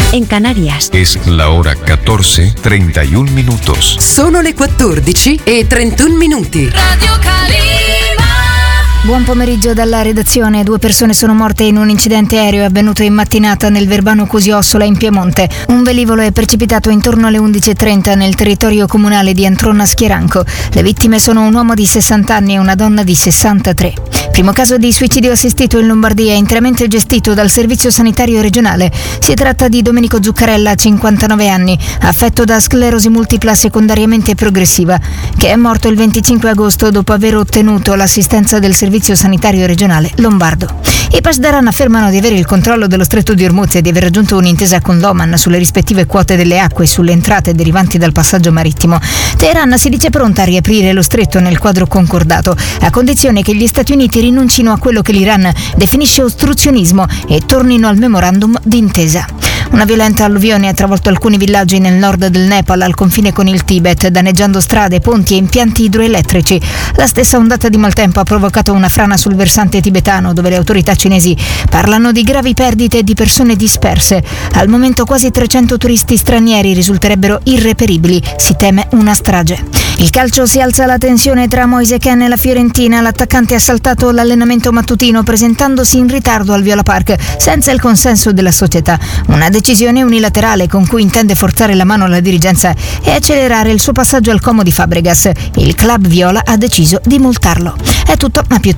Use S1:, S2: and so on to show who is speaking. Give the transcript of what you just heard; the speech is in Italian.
S1: en Canarias.
S2: Es la hora 14:31 minutos.
S3: Sono le 14:31.
S4: Radio Calima.
S5: Buon pomeriggio dalla redazione. 2 persone sono morte in un incidente aereo avvenuto in mattinata nel Verbano Cusiossola in Piemonte. Un velivolo è precipitato intorno alle 11:30 nel territorio comunale di Antrona Schieranco. Le vittime sono un uomo di 60 anni e una donna di 63. Primo caso di suicidio assistito in Lombardia, interamente gestito dal Servizio Sanitario Regionale. Si tratta di Domenico Zuccarella, 59 anni, affetto da sclerosi multipla secondariamente progressiva, che è morto il 25 agosto dopo aver ottenuto l'assistenza del Servizio Sanitario Regionale lombardo. I Pasdaran affermano di avere il controllo dello Stretto di Hormuz e di aver raggiunto un'intesa con l'Oman sulle rispettive quote delle acque e sulle entrate derivanti dal passaggio marittimo. Teheran si dice pronta a riaprire lo stretto nel quadro concordato, a condizione che gli Stati Uniti rinuncino a quello che l'Iran definisce ostruzionismo e tornino al memorandum d'intesa. Una violenta alluvione ha travolto alcuni villaggi nel nord del Nepal al confine con il Tibet, danneggiando strade, ponti e impianti idroelettrici. La stessa ondata di maltempo ha provocato una frana sul versante tibetano, dove le autorità cinesi parlano di gravi perdite e di persone disperse. Al momento quasi 300 turisti stranieri risulterebbero irreperibili. Si teme una strage. Il calcio, si alza la tensione tra Moise Kean e la Fiorentina. L'attaccante ha saltato l'allenamento mattutino presentandosi in ritardo al Viola Park senza il consenso della società. Una decisione unilaterale con cui intende forzare la mano alla dirigenza e accelerare il suo passaggio al Como di Fabregas. Il club viola ha deciso di multarlo. È tutto, a più